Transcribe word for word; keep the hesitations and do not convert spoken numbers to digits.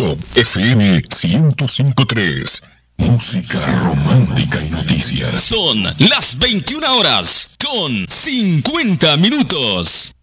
Top F M ciento cinco punto tres. Música romántica y noticias. Son las veintiuna horas con cincuenta minutos.